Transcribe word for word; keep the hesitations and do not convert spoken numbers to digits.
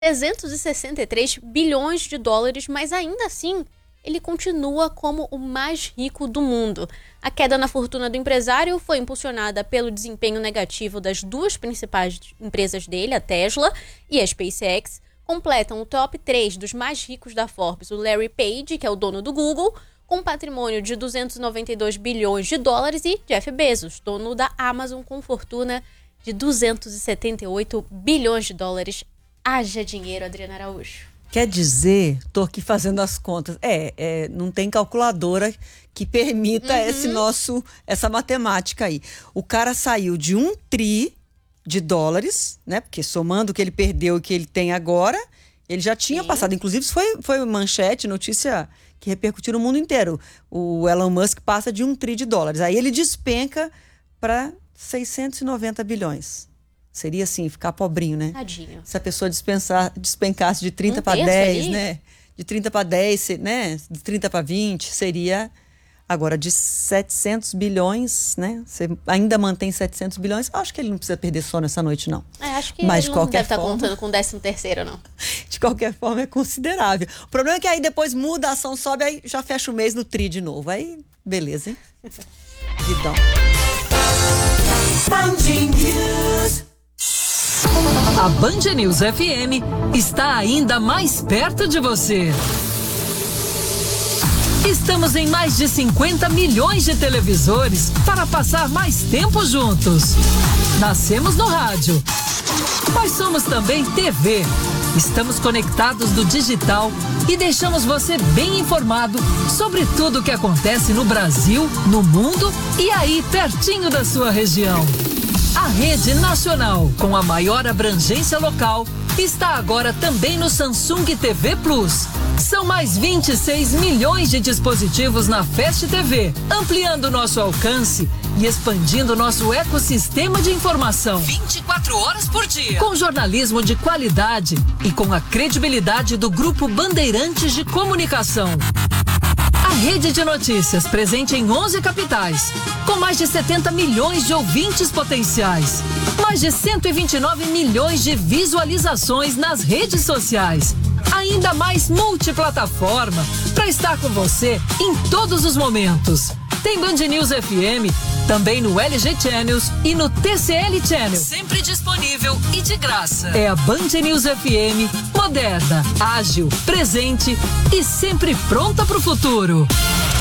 trezentos e sessenta e três bilhões de dólares, mas ainda assim ele continua como o mais rico do mundo. A queda na fortuna do empresário foi impulsionada pelo desempenho negativo das duas principais empresas dele, a Tesla e a SpaceX. Completam o top três dos mais ricos da Forbes o Larry Page, que é o dono do Google, com um patrimônio de duzentos e noventa e dois bilhões de dólares, e Jeff Bezos, dono da Amazon, com fortuna de duzentos e setenta e oito bilhões de dólares. Haja dinheiro, Adriana Araújo. Quer dizer, tô aqui fazendo as contas. É, é não tem calculadora que permita uhum. esse nosso, essa matemática aí. O cara saiu de um tri de dólares, né? Porque somando o que ele perdeu e o que ele tem agora, ele já tinha Sim. passado. Inclusive, isso foi, foi manchete, notícia que repercutiu no mundo inteiro. O Elon Musk passa de um tri de dólares. Aí ele despenca para seiscentos e noventa bilhões. Seria assim, ficar pobrinho, né? Tadinho. Se a pessoa dispensar, despencasse de trinta um para dez, né? De trinta para dez, né? De trinta para vinte, seria agora de setecentos bilhões, né? Você ainda mantém setecentos bilhões. Acho que ele não precisa perder sono essa noite, não. É, acho que Mas ele de não qualquer deve estar forma, contando com o décimo terceiro, não. De qualquer forma, é considerável. O problema é que aí depois muda, a ação sobe, aí já fecha o mês no tri de novo. Aí, beleza, hein? Vidão. A Band News F M está ainda mais perto de você. Estamos em mais de cinquenta milhões de televisores para passar mais tempo juntos. Nascemos no rádio, mas somos também T V. Estamos conectados no digital e deixamos você bem informado sobre tudo o que acontece no Brasil, no mundo e aí pertinho da sua região. A Rede Nacional, com a maior abrangência local, está agora também no Samsung T V Plus. São mais vinte e seis milhões de dispositivos na Fast T V, ampliando nosso alcance e expandindo nosso ecossistema de informação. vinte e quatro horas por dia. Com jornalismo de qualidade e com a credibilidade do Grupo Bandeirantes de Comunicação. A rede de notícias presente em onze capitais, com mais de setenta milhões de ouvintes potenciais, mais de cento e vinte e nove milhões de visualizações nas redes sociais, ainda mais multiplataforma para estar com você em todos os momentos. Tem Band News F M também no L G Channels e no T C L Channel. Sempre disponível e de graça. É a Band News F M, moderna, ágil, presente e sempre pronta para o futuro.